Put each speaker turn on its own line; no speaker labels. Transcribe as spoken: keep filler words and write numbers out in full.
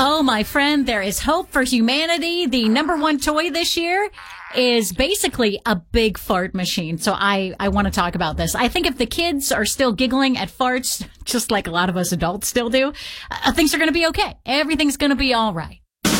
Oh, my friend, there is hope for humanity. The number one toy this year is basically a big fart machine. So I, I want to talk about this. I think if the kids are still giggling at farts, just like a lot of us adults still do, uh, things are going to be okay. Everything's going to be all right.